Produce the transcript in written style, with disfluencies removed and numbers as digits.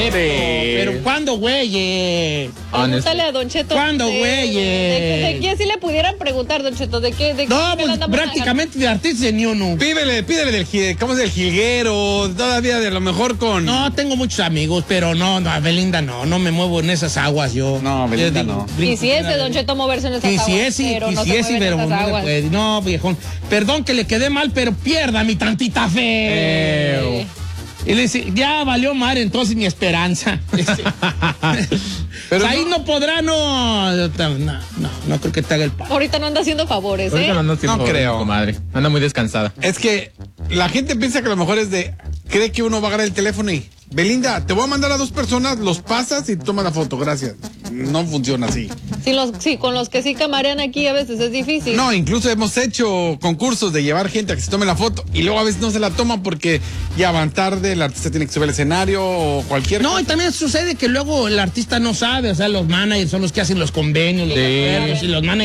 Pero ¿cuándo, güey? Pregúntale a Don Cheto. ¿Cuándo, güey? ¿De quién sí le pudieran preguntar, Don Cheto? ¿De qué? No, pues prácticamente de artistas ni uno. Pídele ¿cómo es el jilguero? Todavía de lo mejor con... No, tengo muchos amigos, pero no, a Belinda no me muevo en esas aguas yo. No, Belinda no. Quisiese, Don Cheto, moverse en esas aguas, pero no se mueve en esas aguas. No, viejón, perdón que le quedé mal, pero pierda mi tantita fe. Y le dice, ya valió mal entonces mi esperanza. Pero ahí no podrá, no creo que te haga el paro. Ahorita no anda haciendo favores, Ahorita no creo, comadre. Anda muy descansada. Es que la gente piensa que a lo mejor cree que uno va a agarrar el teléfono y, Belinda, te voy a mandar a 2 personas, los pasas y tomas la foto, gracias. No funciona así. Sí, con los que sí camarean aquí a veces es difícil. No, incluso hemos hecho concursos de llevar gente a que se tome la foto y luego a veces no se la toman porque ya van tarde, el artista tiene que subir al escenario o cualquier cosa. Y también sucede que luego el artista no sabe, o sea, los managers son los que hacen los convenios, los acuerdos, y los managers